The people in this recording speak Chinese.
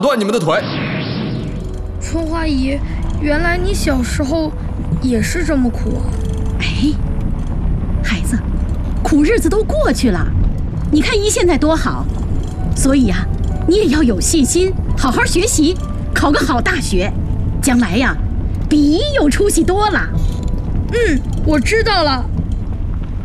断你们的腿。 春花姨，原来你小时候也是这么苦啊！ 哎，孩子，苦日子都过去了，你看姨现在多好。所以呀，你也要有信心，好好学习，考个好大学，将来呀，比姨有出息多了。 我知道了。